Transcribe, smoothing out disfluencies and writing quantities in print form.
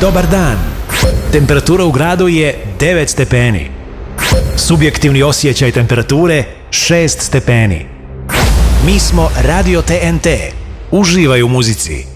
Dobar dan. Temperatura u gradu je 9 stepeni. Subjektivni osjećaj temperature 6 stepeni. Mi smo Radio TNT. Uživaj u muzici.